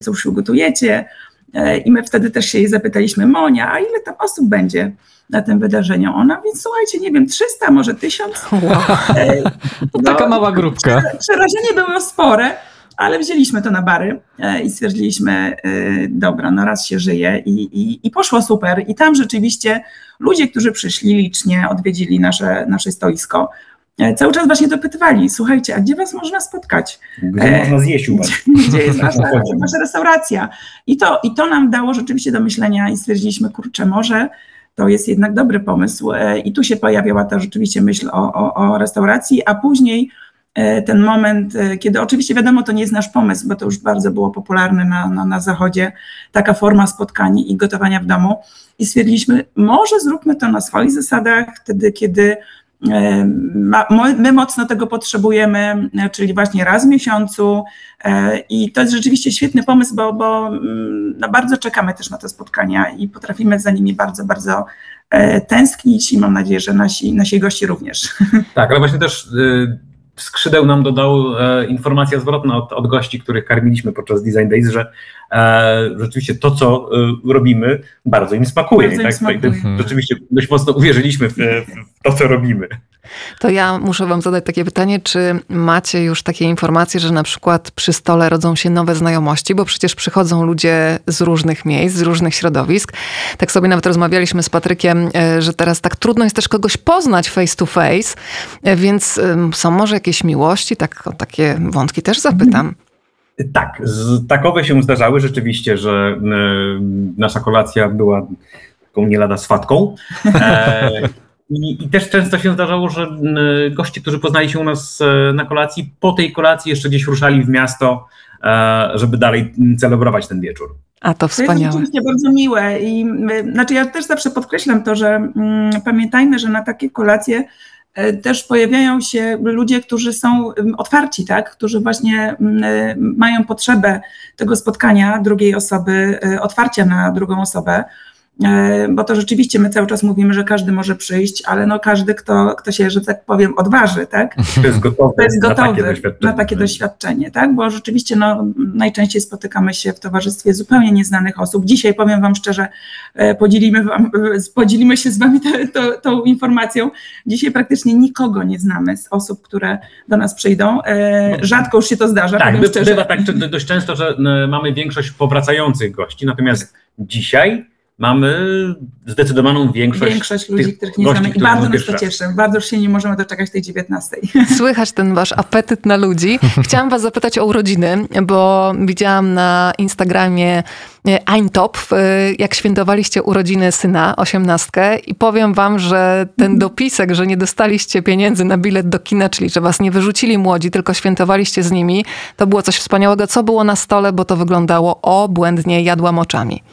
co przygotujecie. I my wtedy też się jej zapytaliśmy, Monia, a ile tam osób będzie na tym wydarzeniu? Ona, więc słuchajcie, nie wiem, 300, może 1000. Wow. Taka mała grupka. Przerażenie było spore, ale wzięliśmy to na bary i stwierdziliśmy, dobra, no raz się żyje i poszło super. I tam rzeczywiście ludzie, którzy przyszli licznie, odwiedzili nasze stoisko, cały czas właśnie dopytywali, słuchajcie, a gdzie was można spotkać? Gdzie można zjeść u was? Gdzie jest wasza restauracja? I to nam dało rzeczywiście do myślenia i stwierdziliśmy, kurczę, może to jest jednak dobry pomysł. I tu się pojawiała ta rzeczywiście myśl o restauracji, a później ten moment, kiedy oczywiście wiadomo, to nie jest nasz pomysł, bo to już bardzo było popularne na Zachodzie, taka forma spotkań i gotowania w domu. I stwierdziliśmy, może zróbmy to na swoich zasadach, wtedy, kiedy my mocno tego potrzebujemy, czyli właśnie raz w miesiącu i to jest rzeczywiście świetny pomysł, bo no bardzo czekamy też na te spotkania i potrafimy za nimi bardzo, bardzo tęsknić i mam nadzieję, że nasi gości również. Tak, ale właśnie też skrzydeł nam dodał informacja zwrotna od gości, których karmiliśmy podczas Design Days, że rzeczywiście to, co robimy, bardzo im smakuje. Bardzo im smakuje. Rzeczywiście dość mocno uwierzyliśmy w to, co robimy. To ja muszę wam zadać takie pytanie, czy macie już takie informacje, że na przykład przy stole rodzą się nowe znajomości, bo przecież przychodzą ludzie z różnych miejsc, z różnych środowisk. Tak sobie nawet rozmawialiśmy z Patrykiem, że teraz tak trudno jest też kogoś poznać face to face, więc są może jakieś miłości? Tak, o takie wątki też zapytam. Tak, takowe się zdarzały rzeczywiście, że nasza kolacja była taką nie lada swatką. I też często się zdarzało, że goście, którzy poznali się u nas na kolacji, po tej kolacji jeszcze gdzieś ruszali w miasto, żeby dalej celebrować ten wieczór. A to wspaniałe. To jest oczywiście bardzo miłe i znaczy ja też zawsze podkreślam to, że pamiętajmy, że na takie kolacje też pojawiają się ludzie, którzy są otwarci, tak? Którzy właśnie mają potrzebę tego spotkania drugiej osoby, otwarcia na drugą osobę, bo to rzeczywiście my cały czas mówimy, że każdy może przyjść, ale no każdy, kto się, że tak powiem, odważy, tak? To jest gotowy na takie doświadczenie, tak? Bo rzeczywiście no, najczęściej spotykamy się w towarzystwie zupełnie nieznanych osób. Dzisiaj powiem wam szczerze, podzielimy się z wami tą informacją. Dzisiaj praktycznie nikogo nie znamy z osób, które do nas przyjdą. Rzadko już się to zdarza. Tak, bywa tak dość często, że mamy większość powracających gości, natomiast dzisiaj mamy zdecydowaną większość ludzi, których nie znamy i bardzo nas to cieszy. Bardzo już się nie możemy doczekać tej 19. Słychać ten wasz apetyt na ludzi. Chciałam was zapytać o urodziny, bo widziałam na Instagramie Eintop, jak świętowaliście urodziny syna, 18 i powiem wam, że ten dopisek, że nie dostaliście pieniędzy na bilet do kina, czyli że was nie wyrzucili młodzi, tylko świętowaliście z nimi, to było coś wspaniałego. Co było na stole, bo to wyglądało obłędnie, jadłam oczami.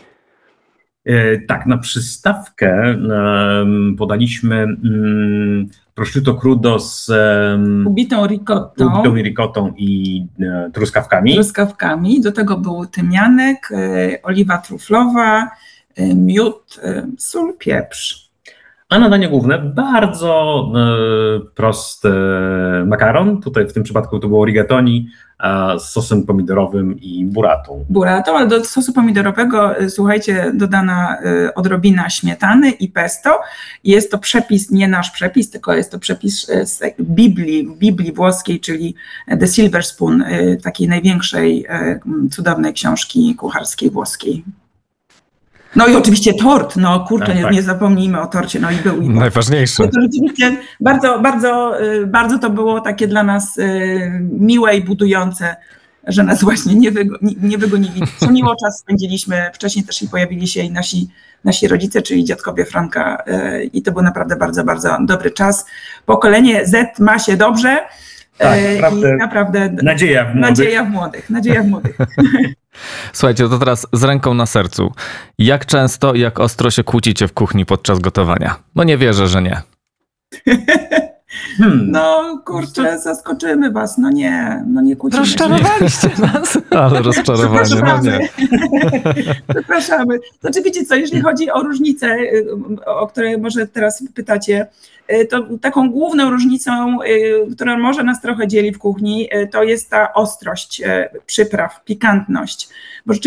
Tak, na przystawkę podaliśmy prosciutto crudo z ubitą ricottą i truskawkami. Do tego był tymianek, oliwa truflowa, miód, sól, pieprz. A na danie główne bardzo prosty makaron. Tutaj w tym przypadku to było rigatoni z sosem pomidorowym i buratą. Ale do sosu pomidorowego, słuchajcie, dodana odrobina śmietany i pesto. Jest to przepis, nie nasz przepis, tylko jest to przepis z Biblii włoskiej, czyli The Silver Spoon, takiej największej, cudownej książki kucharskiej włoskiej. No i oczywiście tort, no kurczę, tak. Nie zapomnijmy o torcie, no i był. Najważniejsze. To rzeczywiście bardzo to było takie dla nas miłe i budujące, że nas właśnie nie wygonili. Co miło czas spędziliśmy, wcześniej też i pojawili się i nasi rodzice, czyli dziadkowie Franka i to był naprawdę bardzo, bardzo dobry czas. Pokolenie Z ma się dobrze. Tak, naprawdę nadzieja w młodych. Nadzieja w młodych. Słuchajcie, to teraz z ręką na sercu. Jak często i jak ostro się kłócicie w kuchni podczas gotowania? No nie wierzę, że nie. No kurczę, zaskoczymy was. No nie kłócimy się. Rozczarowaliście nas. Ale rozczarowanie, no nie. Przepraszamy. Znaczy wiecie co, jeśli chodzi o różnice, o które może teraz pytacie, to taką główną różnicą, która może nas trochę dzieli w kuchni, to jest ta ostrość przypraw, pikantność. Bo